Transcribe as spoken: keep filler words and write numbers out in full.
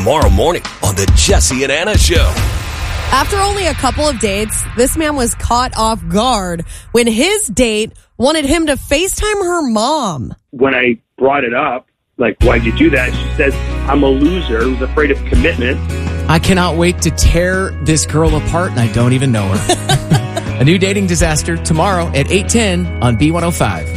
tomorrow morning on the Jesse and Anna Show. After only a couple of dates, this man was caught off guard when his date wanted him to FaceTime her mom. When I brought it up, like, why'd you do that? She says, I'm a loser who's afraid of commitment. I cannot wait to tear this girl apart, and I don't even know her. A new dating disaster tomorrow at eight ten on B one oh five.